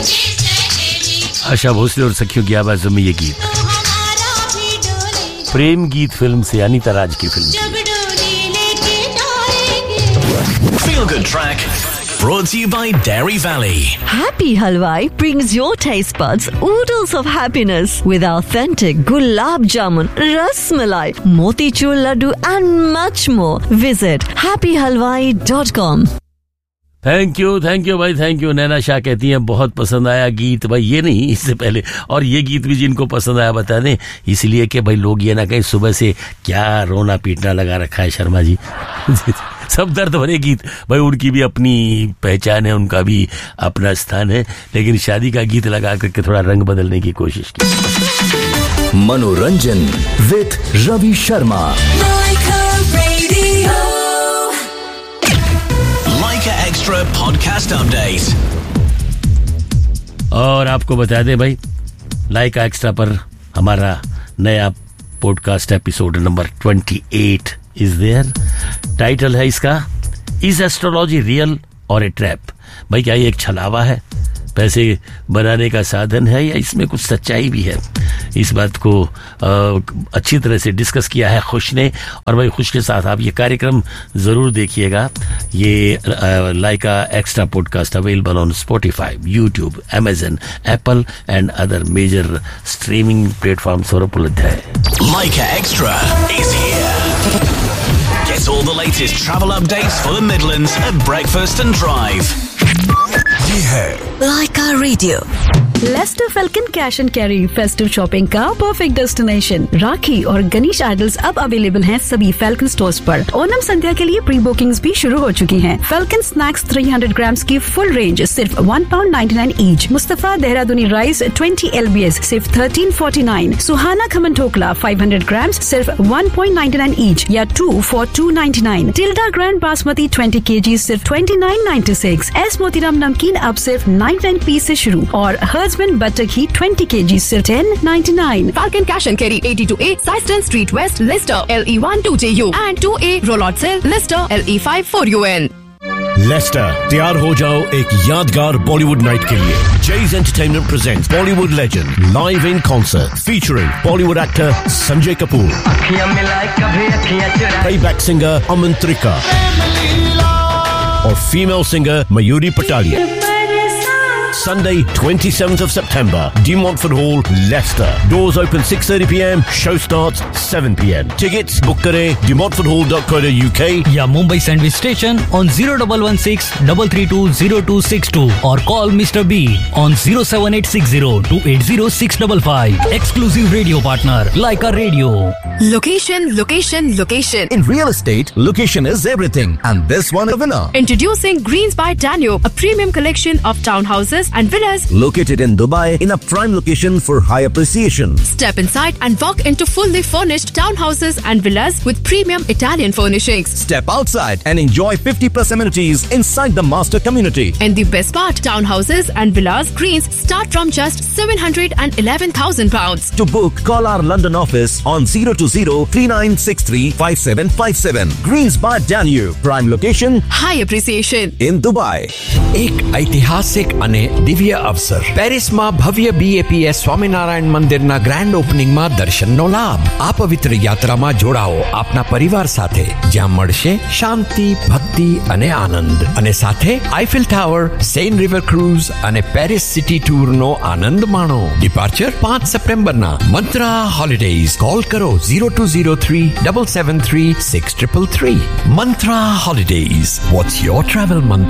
आशा भोसले और सखियों की आवाजों में ये गीत प्रेम गीत फिल्म से, अनीता राज की film. Feel Good Track brought to you by Dairy Valley. Happy Halwai brings your taste buds oodles of happiness with authentic gulab jamun, ras malai, motichur laddu and much more. Visit happyhalwai.com. Thank you भाई, thank you. नैना शाह कहती हैं बहुत पसंद आया गीत। भाई ये नहीं, इससे पहले और ये गीत भी जिनको पसंद आया बता दें, इसलिए कि भाई लोग ये ना कहें सुबह से क्या रोना पीटना लगा रखा है शर्मा जी। सब दर्द भरे गीत, भाई उनकी भी अपनी पहचान है, उनका भी अपना स्थान है, लेकिन शादी का गीत लगा करके थोड़ा रंग बदलने की कोशिश की। मनोरंजन with Ravi Sharma. Extra podcast update. और आपको बता दें भाई, लाइका एक्स्ट्रा पर हमारा नया podcast episode number 28 is there. Title है इसका, इज एस्ट्रोलॉजी रियल और ए ट्रैप? भाई क्या ये एक छलावा है, पैसे बनाने का साधन है, या इसमें कुछ सच्चाई भी है? इस बात को अच्छी तरह से डिस्कस किया है खुश ने। और भाई खुश के साथ आप ये कार्यक्रम जरूर देखिएगा। ये लाइका extra podcast available on Spotify, YouTube, Amazon, Apple and other major streaming platforms पर उपलब्ध है। Laika Extra is here. Get all the latest travel updates for the Midlands at breakfast and drive. ये है Laika Radio. Lester falcon cash and carry festive shopping का perfect destination. राखी और Ganesh idols अब available हैं सभी फेल्कन स्टोर्स पर। ओनम संध्या के लिए प्री बुकिंग्स भी शुरू हो चुकी हैं। फेल्कन स्नैक्स 300 ग्राम्स की फुल रेंज सिर्फ £1.99 ईच। मुस्तफा देहरादूनी राइस 20 LBS सिर्फ £13.49। सुहाना खमन ठोकला 500 ग्राम्स सिर्फ £1.99 ईच या 2 for £2.99। Tilde grand basmati 20 kg सिर्फ £29.96। एस मोतीराम नमकीन अब सिर्फ 99p से शुरू और Husband Butter Ghee 20 kg still $10.99. Falcon Cash and Carry 82A Syston Street West, Leicester LE1 2JU and 2A Rollot Cell, Leicester LE5 4UN. Lester, तैयार हो जाओ एक यादगार बॉलीवुड नाइट के लिए। Jay's Entertainment presents Bollywood legend live in concert featuring Bollywood actor Sanjay Kapoor, playback singer Aman Trika और female singer Mayuri Patalia. Sunday 27th of September, De Montfort Hall, Leicester. Doors open 6:30 p.m. Show starts 7 p.m. Tickets book करें demontforthall.co.uk या Mumbai sandwich station on 0116-332-0262 और call Mr. B on 07860-280-655. Exclusive radio partner Laika Radio. Location. In real estate, location is everything, and this one a winner. Introducing Greens by Danube, a premium collection of townhouses and villas Located in Dubai in a prime location for high appreciation. Step inside and walk into fully furnished townhouses and villas with premium Italian furnishings. Step outside and enjoy 50+ amenities inside the master community. And the best part, townhouses and villas Greens start from just £711,000. To book, call our London office on 020-3963-5757. Greens by Danube, prime location, High appreciation in Dubai. એક ઐતિહાસિક અને દિવ્ય અવસર પેરિસમાં ભવ્ય BAPS Swaminarayan મંદિરના grand ઓપનિંગમાં દર્શનનો લાભ. આ પવિત્ર યાત્રામાં જોડાઓ આપના પરિવાર સાથે, જ્યાં મળશે શાંતિ, ભક્તિ અને આનંદ, અને સાથે Eiffel tower, Sen river cruise અને પેરિસ સિટી ટૂરનો આનંદ માણો. ડિપાર્ચર 5 સપ્ટેમ્બરના. મંત્રા હોલિડેઝ. કોલ કરો 0203-773-6333. મંત્રા holidays. What's your travel mantra?